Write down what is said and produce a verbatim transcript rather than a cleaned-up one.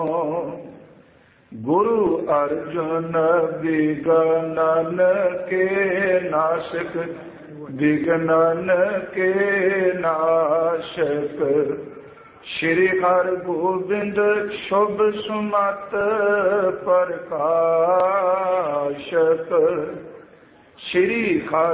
गुरु अर्जुन विगनन के नाशक, विगनन के नाशक। श्री हर गोबिंद शुभ सुमत प्रकाशक। श्री हर